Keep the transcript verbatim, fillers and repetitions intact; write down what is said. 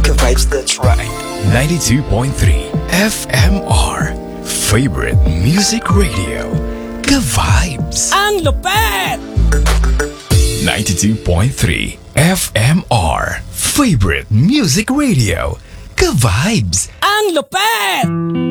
Ka-vibes, that's right. ninety-two point three F M R. Favorite Music Radio. Ka-vibes. Ang lupet! ninety-two point three F M R. Favorite Music Radio. Ka-vibes. Ang lupet!